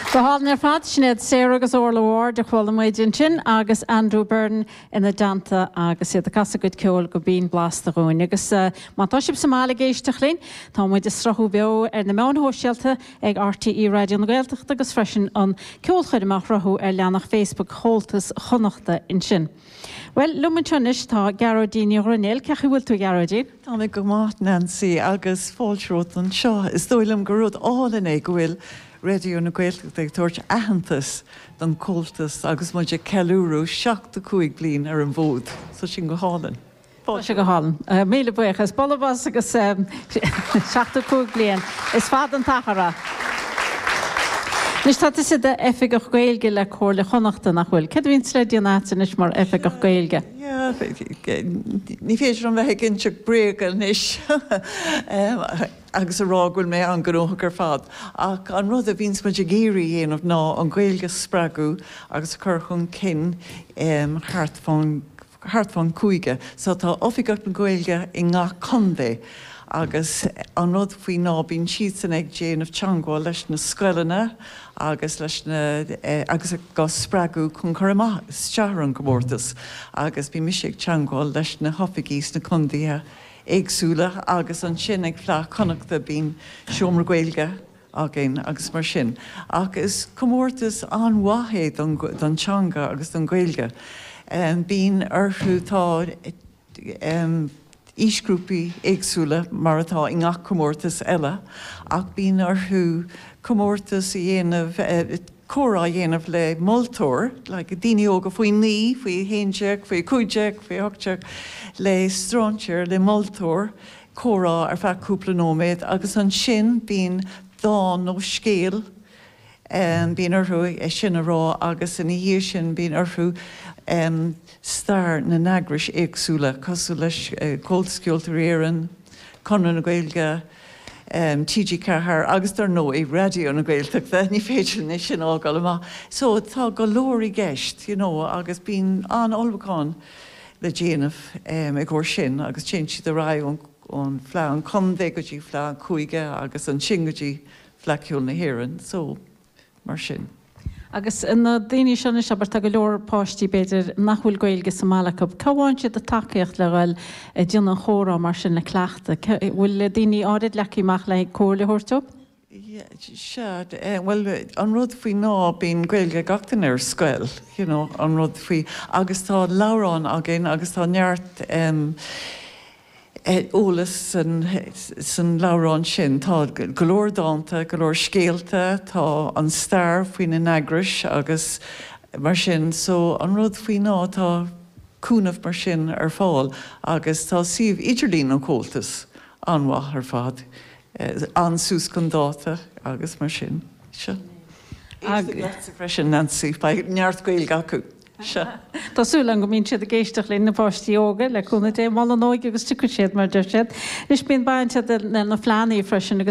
Behalna fad snéad Sarah agus Orla Ward de chhuil méidin sin agus Andrew Byrne ina danta agus iad a casa go ceol go bín blasta roin. Agus mátá sib Somália géisteach linn, tá muid is strathú beo na meán hóisialta ag RTE Radio na Gaeltacht agus freisin an ceol chuid amach rathú leanach Facebook holtas chonachta in sin. Well, lumen tunis tá Geraldine Ronell, cechu bhfuil tú Geraldine? Tá mé go máth Nancy agus fáilsrót an seo is dóilm go rud álan é go bhfuil Radio na Gaeltacht ag tuairt aitheantas don coltas agus muide ceúrú 75 bliain ar an bhód, so sin go hálan. Se go hálan. Míle buchas, bolabas agus 75 bliain. Is fad an tachara. Nis tá is de effig och gaelge le cóirle chonachta nach bhfuil. Cad vín sleidio nátain is mar effig och gaelge? Ja, ní féidir an bheith ginseach breagan is agus a rágfuil mé an gróthach fad. Ach an rud a víns muid a géirí dhéanamh ná an gaelge spragu agus churchún cin hartfán cuaige. So tá ofigat an gaelge I ngá condé. Agus an rud faoi ná bín siad san ag déanamh teangáil leis na scoileanna agus leis agus go spragu chun chuirmá stearan go mórtas agus bhí mis ag teangáil leis na hofaigís na condaithe éagsúla agus an sin ag phleá connachta bín seomra gaeilge agin agus mar sin. Agus comórtas an wahéad don teanga agus don gaeilge. Bín orthú tá Ísgrúpi éagsúla mar atá I ngach comórtas eile, ach bín orthú comórtas I dhéanamh córa dhéanamh le moltóir, le daoine óga faoi ní, faoi héinteach, faoi cúideach, faoi hoteach, le stráintear le moltóir, córa ar feadh cúpla nóméad, agus an sin bín dá nó scéal, bín orthú sin a rá agus in dhíir sin bín orthú star na nagris éagsúla cosú leis cóilsciúiltar éireann, Conradh na Gaeilge, TG Cahar, agus dar nó I radio na Gaeltacht, ní féidir ní sin ágáil amach. So tá go leir I gceist, agus bín an olbhacáin le déanamh ag gcóir sin, agus sin siad a rá ón phleá an condé go dtí phleá an cuaige agus an sin go dtí phleaiciúil na hÉireann, so mar sin. Agus na daoine sin is aber tá go leor páistí beidir nachhfuil gaeilge Somália. Cáháin siad a takeíocht le bhfuil déanana chóra mar sin le cleachta. Bhfuil daoine áirid leiciach le cóir le thuirteob? Well, an rud faoi ná bín gaeilge gachtain ar scoil, an rud faoi agus tá lárán agin agus tá neart ólas san lárán sin, tá golóir dáanta, golóir scéalta, tá an stair faoin na nagris agus mar sin, so an rud faoi ná tá cúnamh mar sin ar fáil agus tá siomh idirlín an cóiltas anmhath ar fad, ansús chun dáta agus mar sin. Agus freisin Nancy, neart gaeilge acu. Tásúla go mín siad a géisteach le na páistí óga le chuna dé mála nóig agus tuca siad mar de siad. Is bíon bainte na phleanaí freisin agus